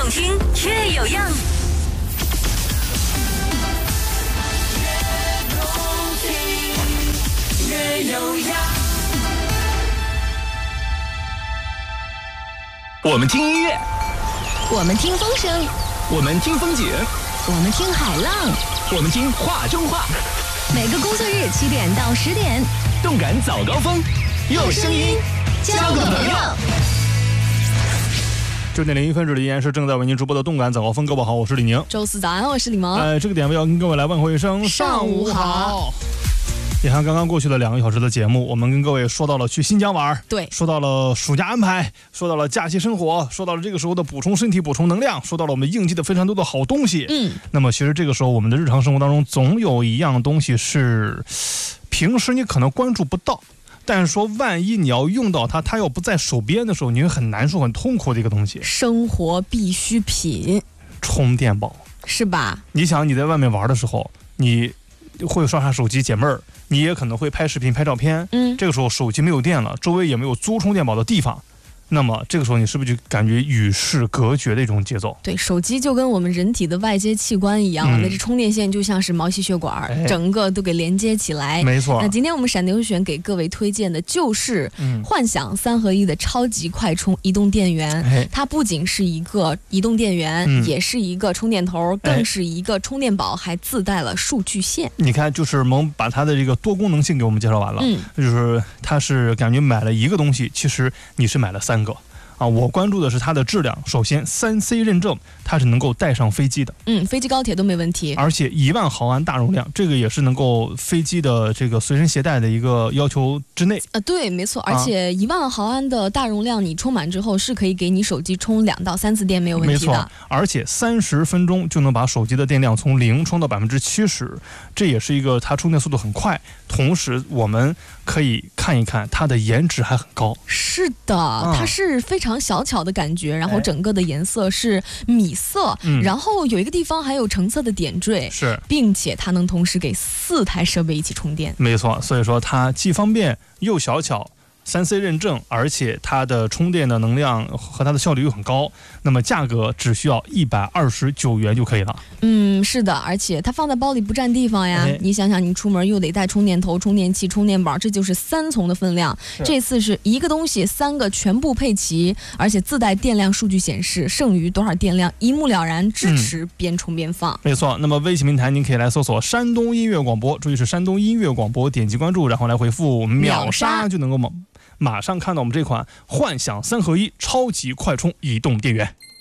动听，越有样。越动听，越有样。 我们听音乐， 我们听风声， 我们听风景， 我们听海浪， 我们听话中话。 每个工作日7点到10点， 动感早高峰，用声音交个朋友。9点01分，这里依然是正在为您直播的动感早高峰。各位好，我是李宁。 周四早安，我是李萌。 这个点位要跟各位来问候一声上午好。 你看，刚刚过去的2个小时的节目，我们跟各位说到了去新疆玩， 对， 说到了暑假安排，说到了假期生活，说到了这个时候的补充身体、补充能量，说到了我们应季的非常多的好东西。那么其实这个时候，我们的日常生活当中，总有一样东西是平时你可能关注不到，但是说万一你要用到它，它要不在手边的时候，你会很难受、很痛苦的一个东西。 生活必需品， 充电宝， 是吧？ 你想你在外面玩的时候，你会刷刷手机解闷儿，你也可能会拍视频、拍照片。这个时候手机没有电了，周围也没有租充电宝的地方，那么这个时候你是不是就感觉与世隔绝的一种节奏？ 对，手机就跟我们人体的外接器官一样，那这充电线就像是毛细血管，整个都给连接起来。 没错。 那今天我们闪电优选给各位推荐的就是幻想3合1的超级快充移动电源。它不仅是一个移动电源，也是一个充电头，更是一个充电宝，还自带了数据线。 你看，就是萌把它的这个多功能性给我们介绍完了。就是它是感觉买了一个东西，其实你是买了3个。我关注的是它的质量。首先，3C 认证，它是能够带上飞机的。 飞机高铁都没问题。 而且1万毫安大容量，这个也是能够飞机的这个随身携带的一个要求之内。 对，没错。而且1万毫安的大容量，你充满之后是可以给你手机充2到3次电，没有问题的。 没错。而且30分钟就能把手机的电量从0充到70%，这也是一个它充电速度很快。同时，我们可以看一看它的颜值还很高。 是的，它是非常小巧的感觉，然后整个的颜色是米色，然后有一个地方还有橙色的点缀， 是，并且它能同时给4台设备一起充电。 没错，所以说它既方便又小巧。3C 认证，而且它的充电的能量和它的效率又很高，那么价格只需要129元就可以了。 是的，而且它放在包里不占地方呀。你想想，你出门又得带充电头、充电器、充电宝，这就是3重的分量。这次是一个东西3个全部配齐，而且自带电量数据显示剩余多少电量，一目了然，支持边充边放。 没错。那么微信平台您可以来搜索山东音乐广播，注意是山东音乐广播，点击关注，然后来回复秒杀就能够马上看到我们这款幻想3合1超级快充移动电源。